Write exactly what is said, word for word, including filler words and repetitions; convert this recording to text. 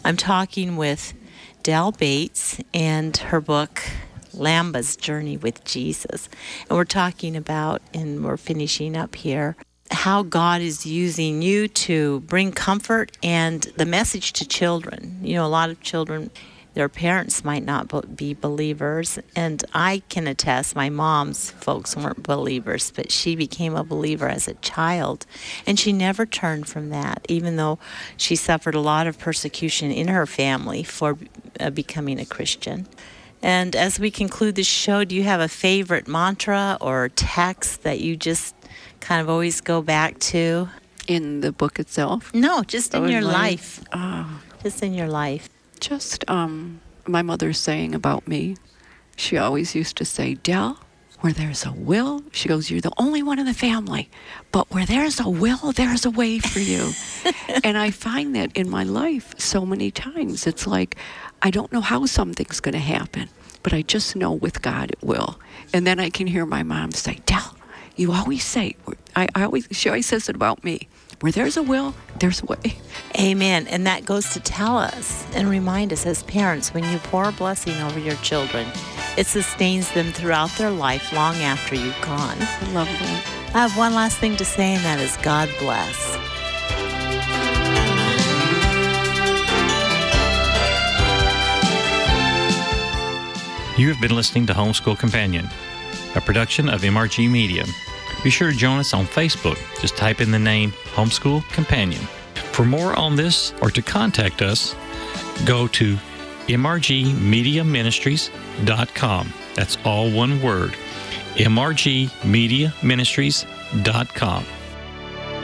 I'm talking with Del Bates and her book, Lamba's Journey with Jesus. And we're talking about, and we're finishing up here, how God is using you to bring comfort and the message to children. You know, a lot of children, their parents might not be believers, and I can attest my mom's folks weren't believers, but she became a believer as a child, and she never turned from that, even though she suffered a lot of persecution in her family for uh, becoming a Christian. And as we conclude this show, do you have a favorite mantra or text that you just kind of always go back to? In the book itself? No, just in oh, your in life. life. Oh. Just in your life. Just um, my mother's saying about me. She always used to say, Del, where there's a will, she goes, you're the only one in the family. But where there's a will, there's a way for you. And I find that in my life so many times. It's like, I don't know how something's going to happen, but I just know with God it will. And then I can hear my mom say, Del, you always say, I, I always, she always says it about me. Where there's a will, there's a way. Amen. And that goes to tell us and remind us as parents, when you pour a blessing over your children, it sustains them throughout their life long after you've gone. I love that. I have one last thing to say, and that is God bless. You have been listening to Homeschool Companion, a production of M R G Media. Be sure to join us on Facebook. Just type in the name Homeschool Companion. For more on this or to contact us, go to m r g media ministries dot com. That's all one word, m r g media ministries dot com.